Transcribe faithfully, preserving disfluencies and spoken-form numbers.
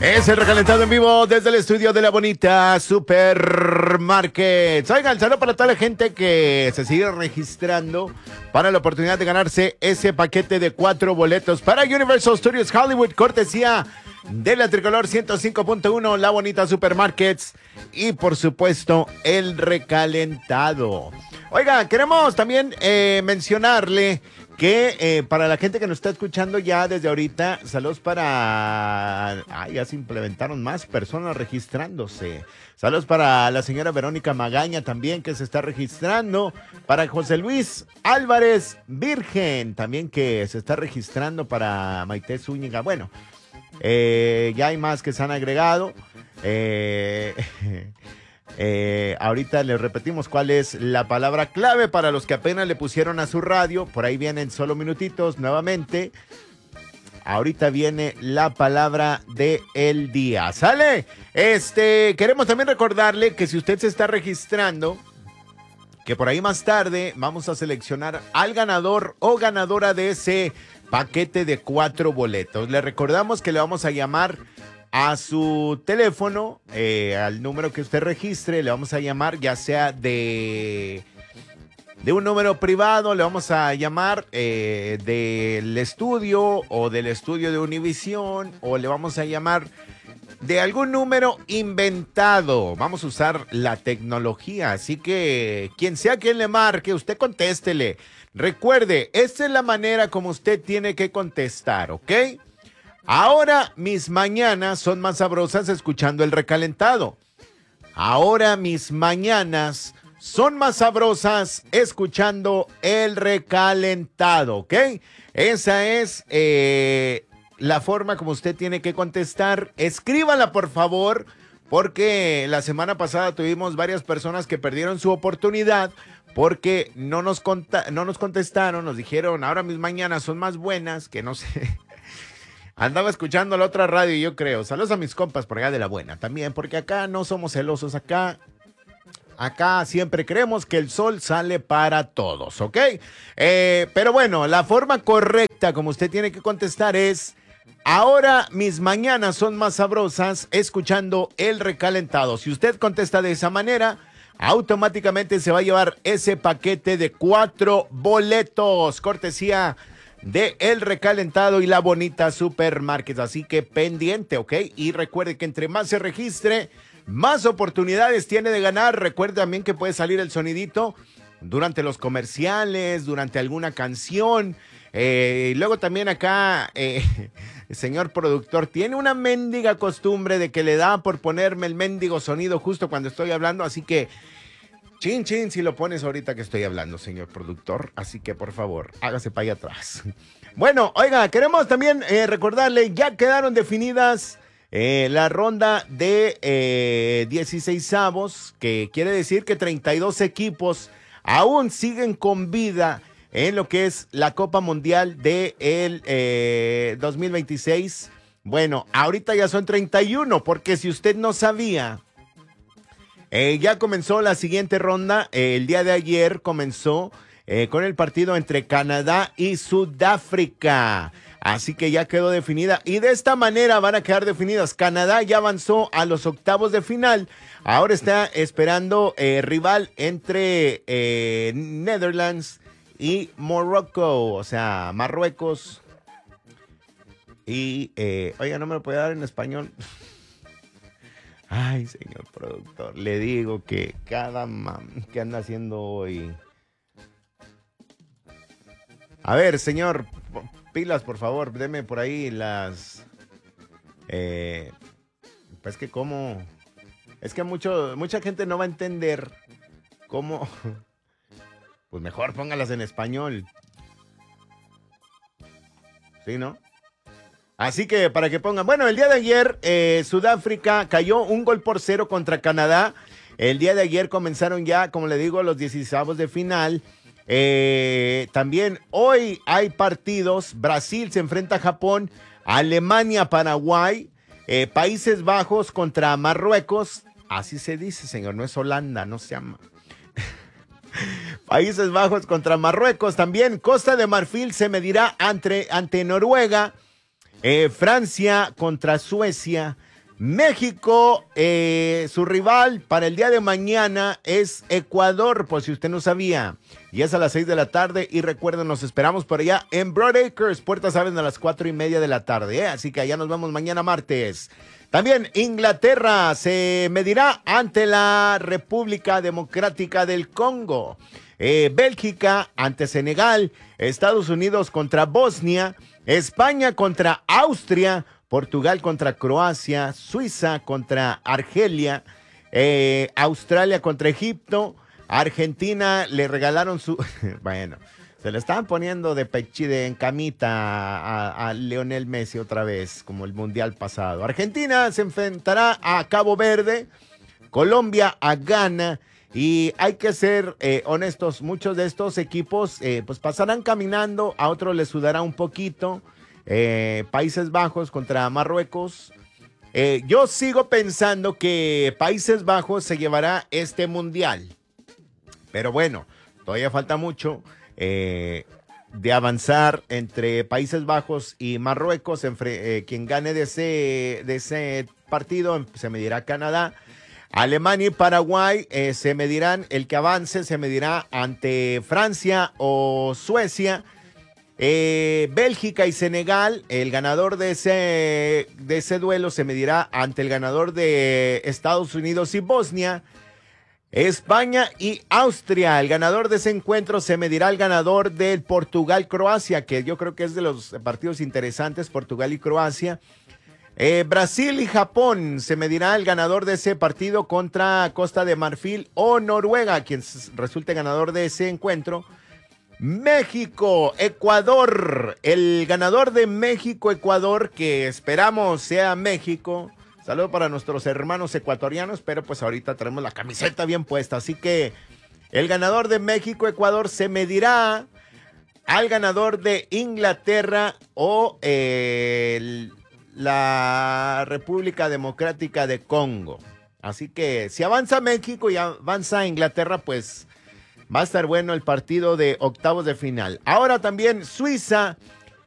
Es el recalentado en vivo desde el estudio de La Bonita Supermarket. Oigan, saludo para toda la gente que se sigue registrando para la oportunidad de ganarse ese paquete de cuatro boletos para Universal Studios Hollywood, cortesía de la Tricolor ciento cinco punto uno, La Bonita Supermarkets y, por supuesto, el recalentado. Oiga, queremos también eh, mencionarle que eh, para la gente que nos está escuchando ya desde ahorita, saludos para... Ah, ya se implementaron más personas registrándose. Saludos para la señora Verónica Magaña también, que se está registrando. Para José Luis Álvarez Virgen, también que se está registrando. Para Maite Zúñiga. Bueno, eh, ya hay más que se han agregado. Eh... Eh, ahorita les repetimos cuál es la palabra clave para los que apenas le pusieron a su radio. Por ahí vienen solo minutitos nuevamente. Ahorita viene la palabra del día. ¿Sale? Este, queremos también recordarle que si usted se está registrando, que por ahí más tarde vamos a seleccionar al ganador o ganadora de ese paquete de cuatro boletos. Le recordamos que le vamos a llamar a su teléfono, eh, al número que usted registre, le vamos a llamar, ya sea de, de un número privado, le vamos a llamar eh, del estudio o del estudio de Univisión, o le vamos a llamar de algún número inventado. Vamos a usar la tecnología, así que quien sea quien le marque, usted contéstele. Recuerde, esta es la manera como usted tiene que contestar, ¿ok? Ahora mis mañanas son más sabrosas escuchando el recalentado. Ahora mis mañanas son más sabrosas escuchando el recalentado, ¿ok? Esa es eh, la forma como usted tiene que contestar. Escríbala, por favor, porque la semana pasada tuvimos varias personas que perdieron su oportunidad porque no nos, conta- no nos contestaron, nos dijeron, ahora mis mañanas son más buenas, que no sé... Andaba escuchando la otra radio, yo creo. Saludos a mis compas por allá de La Buena también, porque acá no somos celosos, acá, acá siempre creemos que el sol sale para todos, ¿ok? Eh, pero bueno, la forma correcta como usted tiene que contestar es, ahora mis mañanas son más sabrosas escuchando el recalentado. Si usted contesta de esa manera, automáticamente se va a llevar ese paquete de cuatro boletos, cortesía de El Recalentado y La Bonita Supermarket. Así que pendiente, ¿ok? Y recuerde que entre más se registre, más oportunidades tiene de ganar. Recuerde también que puede salir el sonidito durante los comerciales, durante alguna canción. Eh, y luego también acá, eh, el señor productor tiene una mendiga costumbre de que le da por ponerme el mendigo sonido justo cuando estoy hablando. Así que chin, chin, si lo pones ahorita que estoy hablando, señor productor. Así que, por favor, hágase para allá atrás. Bueno, oiga, queremos también eh, recordarle, ya quedaron definidas eh, la ronda de eh, dieciseisavos, que quiere decir que treinta y dos equipos aún siguen con vida en lo que es la Copa Mundial del de eh, dos mil veintiséis. Bueno, ahorita ya son treinta y uno, porque si usted no sabía... Eh, ya comenzó la siguiente ronda. Eh, el día de ayer comenzó eh, con el partido entre Canadá y Sudáfrica. Así que ya quedó definida. Y de esta manera van a quedar definidas. Canadá ya avanzó a los octavos de final. Ahora está esperando eh, rival entre eh, Netherlands y Morocco. O sea, Marruecos. Y, eh, oiga, no me lo puede dar en español. Ay, señor productor, le digo que cada mam que anda haciendo hoy. A ver, señor, pilas, por favor, deme por ahí las... Eh, pues que cómo... Es que mucho, mucha gente no va a entender cómo... Pues mejor póngalas en español. ¿Sí, no? Así que para que pongan, bueno, el día de ayer eh, Sudáfrica cayó un gol por cero contra Canadá. El día de ayer comenzaron ya, como le digo, los dieciseisavos de final. Eh, también hoy hay partidos. Brasil se enfrenta a Japón, Alemania, Paraguay, eh, Países Bajos contra Marruecos. Así se dice, señor, no es Holanda, no se llama. Países Bajos contra Marruecos. También Costa de Marfil se medirá ante, ante Noruega. Eh, Francia contra Suecia. México, eh, su rival para el día de mañana es Ecuador, por si usted no sabía. Y es a las seis de la tarde. Y recuerden, nos esperamos por allá en Broadacres. Puertas abren a las cuatro y media de la tarde. ¿eh? Así que allá nos vemos mañana martes. También Inglaterra se medirá ante la República Democrática del Congo. Eh, Bélgica ante Senegal. Estados Unidos contra Bosnia. España contra Austria. Portugal contra Croacia, Suiza contra Argelia, eh, Australia contra Egipto, Argentina le regalaron su... bueno, se le estaban poniendo de pechide en camita a, a Lionel Messi otra vez, como el Mundial pasado. Argentina se enfrentará a Cabo Verde, Colombia a Ghana, y hay que ser eh, honestos, muchos de estos equipos eh, pues pasarán caminando, a otros les sudará un poquito. Eh, Países Bajos contra Marruecos. Eh, yo sigo pensando que Países Bajos se llevará este mundial. Pero bueno, todavía falta mucho eh, de avanzar entre Países Bajos y Marruecos. Eh, quien gane de ese, de ese partido se medirá Canadá. Alemania y Paraguay eh, se medirán, el que avance se medirá ante Francia o Suecia. Eh, Bélgica y Senegal, el ganador de ese, de ese duelo se medirá ante el ganador de Estados Unidos y Bosnia. España y Austria, el ganador de ese encuentro se medirá al ganador del Portugal-Croacia, que yo creo que es de los partidos interesantes, Portugal y Croacia. Eh, Brasil y Japón, se medirá el ganador de ese partido contra Costa de Marfil o Noruega, quien resulte ganador de ese encuentro. México, Ecuador, el ganador de México-Ecuador, que esperamos sea México. Saludo para nuestros hermanos ecuatorianos, pero pues ahorita tenemos la camiseta bien puesta. Así que el ganador de México-Ecuador se medirá al ganador de Inglaterra o eh, el, la República Democrática de Congo. Así que si avanza México y avanza Inglaterra, pues... va a estar bueno el partido de octavos de final. Ahora también Suiza